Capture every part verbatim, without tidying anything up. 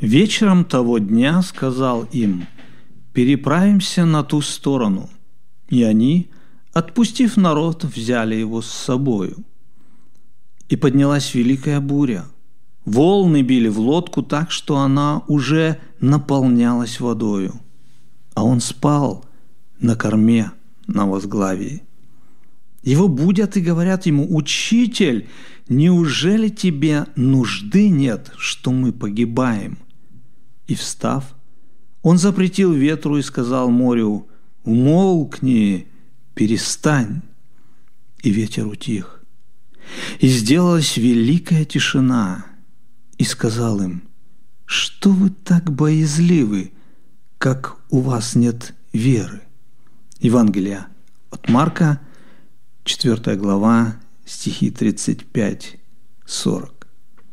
Вечером того дня сказал им: «Переправимся на ту сторону». И они, отпустив народ, взяли его с собою. И поднялась великая буря. Волны били в лодку так, что она уже наполнялась водою. А он спал на корме на возглавии. Его будят и говорят ему: «Учитель, неужели тебе нужды нет, что мы погибаем?» И встав, он запретил ветру и сказал морю: «Умолкни, перестань». И ветер утих. И сделалась великая тишина. И сказал им: «Что вы так боязливы, как у вас нет веры?» Евангелие от Марка, четвёртая глава, стихи тридцать пять сорок.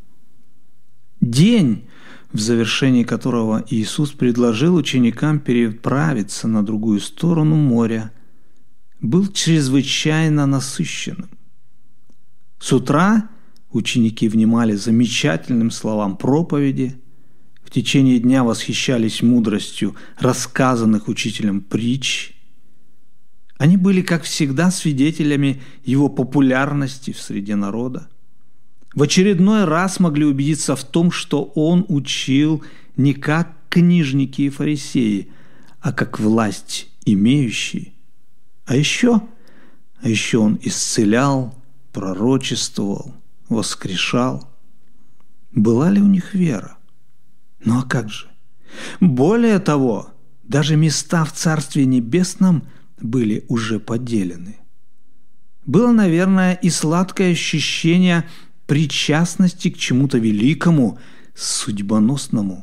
День, в завершении которого Иисус предложил ученикам переправиться на другую сторону моря, был чрезвычайно насыщенным. С утра ученики внимали замечательным словам проповеди, в течение дня восхищались мудростью рассказанных учителем притч. Они были, как всегда, свидетелями его популярности в среде народа. В очередной раз могли убедиться в том, что он учил не как книжники и фарисеи, а как власть имеющий. А еще, а еще он исцелял, пророчествовал, воскрешал. Была ли у них вера? Ну а как же? Более того, даже места в Царстве Небесном были уже поделены. Было, наверное, и сладкое ощущение причастности к чему-то великому, судьбоносному.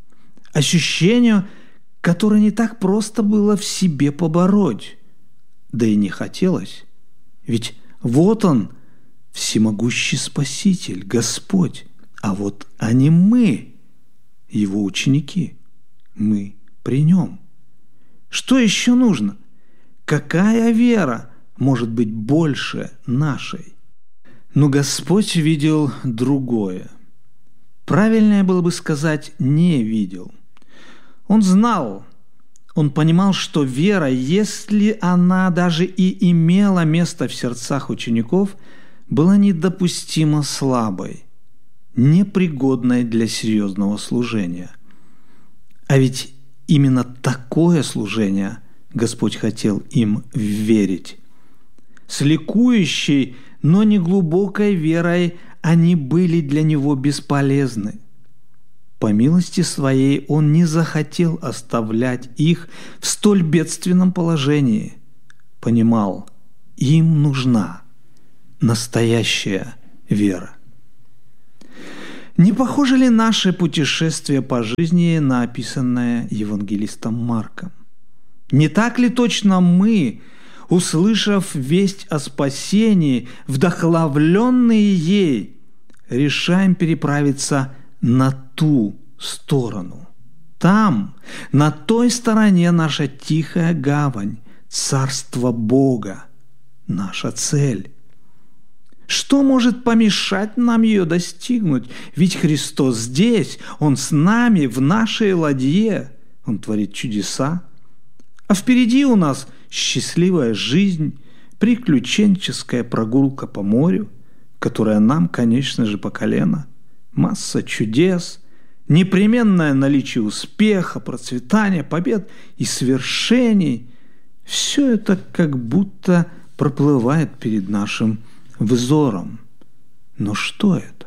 Ощущению, которое не так просто было в себе побороть. Да и не хотелось. Ведь вот он, всемогущий Спаситель, Господь, а вот они мы, его ученики, мы при нем. Что еще нужно? Какая вера может быть больше нашей? Но Господь видел другое. Правильнее было бы сказать «не видел». Он знал, он понимал, что вера, если она даже и имела место в сердцах учеников, была недопустимо слабой, непригодной для серьезного служения. А ведь именно такое служение Господь хотел им верить. С ликующей, но не глубокой верой они были для Него бесполезны. По милости Своей Он не захотел оставлять их в столь бедственном положении. Понимал, им нужна настоящая вера. Не похоже ли наше путешествие по жизни на описанное евангелистом Марком? Не так ли точно мы, услышав весть о спасении, вдохновленные ей, решаем переправиться на ту сторону? Там, на той стороне, наша тихая гавань, царство Бога, наша цель. Что может помешать нам ее достигнуть? Ведь Христос здесь, Он с нами, в нашей ладье. Он творит чудеса. А впереди у нас счастливая жизнь, приключенческая прогулка по морю, которая нам, конечно же, по колено, масса чудес, непременное наличие успеха, процветания, побед и свершений. Все это как будто проплывает перед нашим взором. Но что это?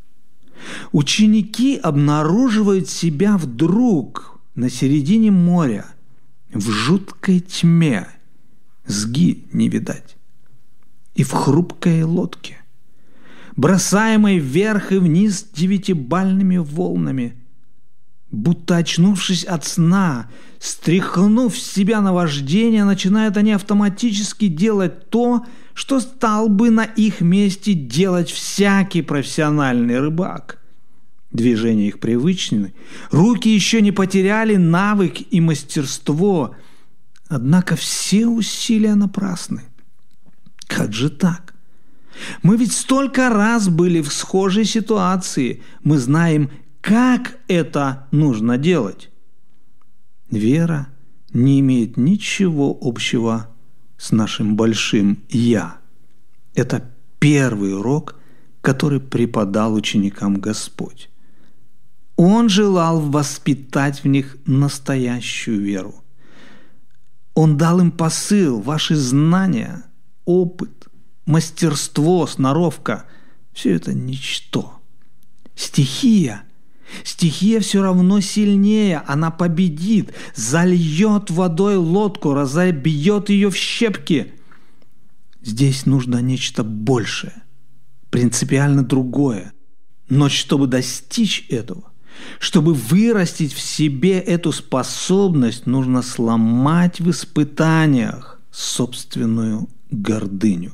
Ученики обнаруживают себя вдруг на середине моря, в жуткой тьме, сги не видать, и в хрупкой лодке, бросаемой вверх и вниз девятибальными волнами. Будто очнувшись от сна, стряхнув с себя наваждение, начинают они автоматически делать то, что стал бы на их месте делать всякий профессиональный рыбак. Движения их привычны, руки еще не потеряли навык и мастерство, однако все усилия напрасны. Как же так? Мы ведь столько раз были в схожей ситуации, мы знаем, как это нужно делать. Вера не имеет ничего общего с нашим большим «я». Это первый урок, который преподал ученикам Господь. Он желал воспитать в них настоящую веру. Он дал им посыл: ваши знания, опыт, мастерство, сноровка – все это ничто. Стихия. Стихия все равно сильнее, она победит, зальет водой лодку, разобьет ее в щепки. Здесь нужно нечто большее, принципиально другое. Но чтобы достичь этого, чтобы вырастить в себе эту способность, нужно сломать в испытаниях собственную гордыню.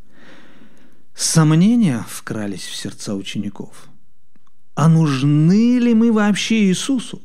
Сомнения вкрались в сердца учеников. А нужны ли мы вообще Иисусу?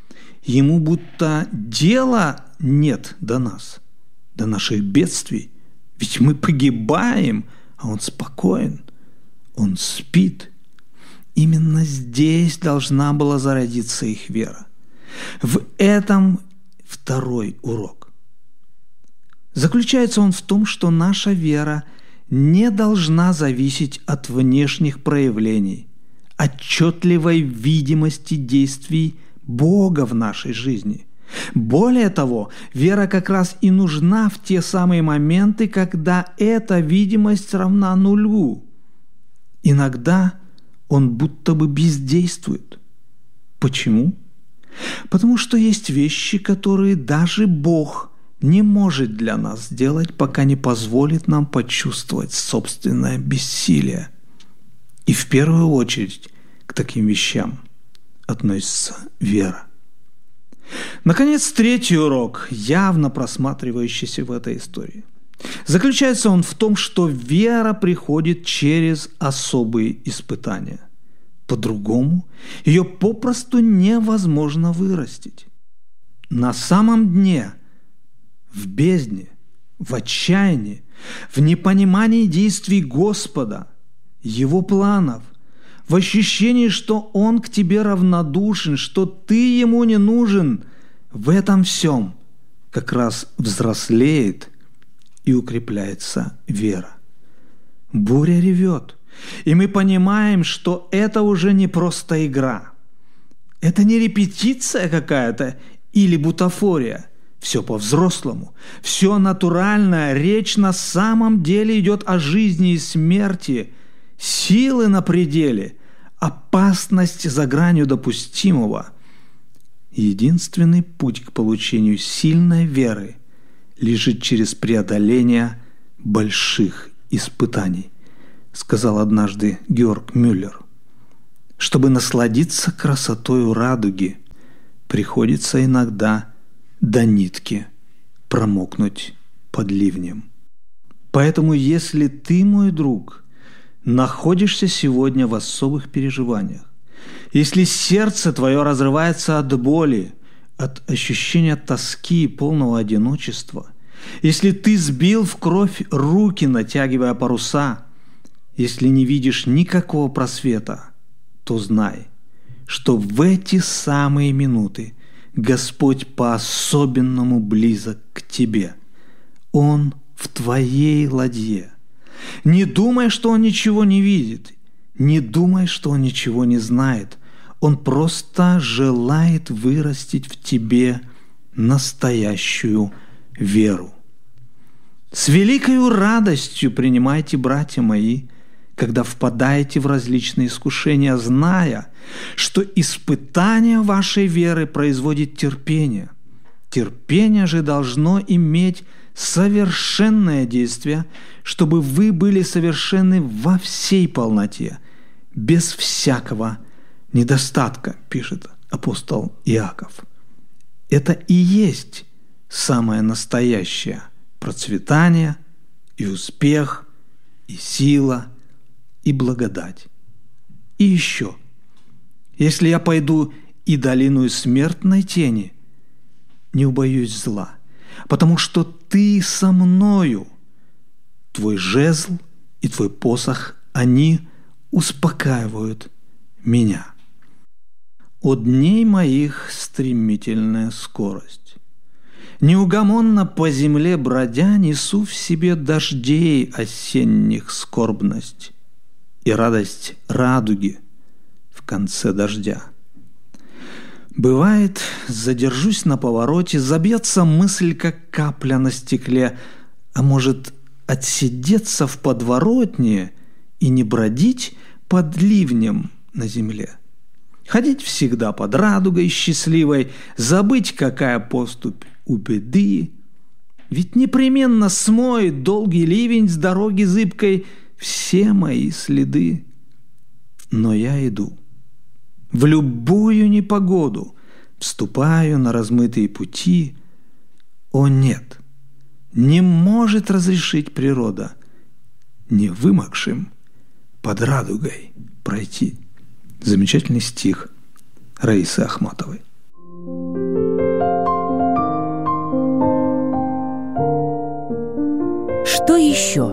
Ему будто дела нет до нас, до наших бедствий. Ведь мы погибаем, а Он спокоен, Он спит. Именно здесь должна была зародиться их вера. В этом второй урок. Заключается он в том, что наша вера не должна зависеть от внешних проявлений, отчетливой видимости действий Бога в нашей жизни. Более того, вера как раз и нужна в те самые моменты, когда эта видимость равна нулю. Иногда он будто бы бездействует. Почему? Потому что есть вещи, которые даже Бог не может для нас сделать, пока не позволит нам почувствовать собственное бессилие. И в первую очередь к таким вещам относится вера. Наконец, третий урок, явно просматривающийся в этой истории. Заключается он в том, что вера приходит через особые испытания. По-другому ее попросту невозможно вырастить. На самом дне, в бездне, в отчаянии, в непонимании действий Господа, Его планов, в ощущении, что Он к тебе равнодушен, что ты Ему не нужен, в этом всем как раз взрослеет и укрепляется вера. Буря ревет, и мы понимаем, что это уже не просто игра. Это не репетиция какая-то или бутафория. Все по-взрослому, все натурально, речь на самом деле идет о жизни и смерти, силы на пределе, опасность за гранью допустимого. Единственный путь к получению сильной веры лежит через преодоление больших испытаний, сказал однажды Георг Мюллер. Чтобы насладиться красотой радуги, приходится иногда до нитки промокнуть под ливнем. Поэтому, если ты, мой друг, находишься сегодня в особых переживаниях, если сердце твое разрывается от боли, от ощущения тоски и полного одиночества, если ты сбил в кровь руки, натягивая паруса, если не видишь никакого просвета, то знай, что в эти самые минуты Господь по-особенному близок к тебе. Он в твоей ладье. Не думай, что Он ничего не видит. Не думай, что Он ничего не знает. Он просто желает вырастить в тебе настоящую веру. С великою радостью принимайте, братья мои, когда впадаете в различные искушения, зная, что испытание вашей веры производит терпение. Терпение же должно иметь совершенное действие, чтобы вы были совершенны во всей полноте, без всякого недостатка, пишет апостол Иаков. Это и есть самое настоящее процветание и успех, и сила, и благодать. И еще, если я пойду и долину смертной тени, не убоюсь зла, потому что ты со мною, твой жезл и твой посох, они успокаивают меня. «О дней моих стремительная скорость! Неугомонно по земле бродя несу в себе дождей осенних скорбность и радость радуги в конце дождя. Бывает, задержусь на повороте, забьется мысль, как капля на стекле, а может, отсидеться в подворотне и не бродить под ливнем на земле. Ходить всегда под радугой счастливой, забыть, какая поступь у беды. Ведь непременно смоет долгий ливень с дороги зыбкой все мои следы. Но я иду. В любую непогоду вступаю на размытые пути. О нет, не может разрешить природа не вымокшим под радугой пройти. Замечательный стих Раисы Ахматовой. Что еще?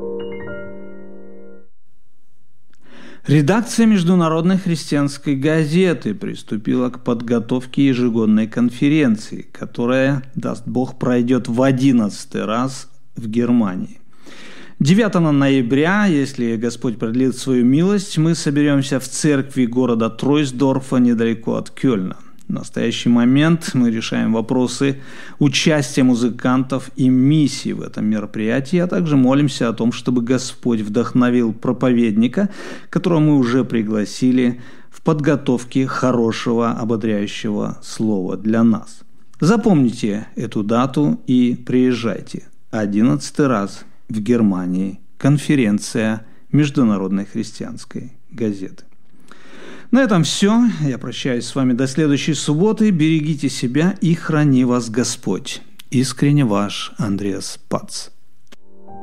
Редакция Международной христианской газеты приступила к подготовке ежегодной конференции, которая, даст Бог, пройдет в одиннадцатый раз в Германии. девятого ноября, если Господь продлит свою милость, мы соберемся в церкви города Тройсдорфа недалеко от Кёльна. В настоящий момент мы решаем вопросы участия музыкантов и миссии в этом мероприятии, а также молимся о том, чтобы Господь вдохновил проповедника, которого мы уже пригласили в подготовке хорошего ободряющего слова для нас. Запомните эту дату и приезжайте. Одиннадцатый раз в Германии конференция Международной христианской газеты. На этом все. Я прощаюсь с вами до следующей субботы. Берегите себя и храни вас Господь. Искренне ваш Андреас Пац.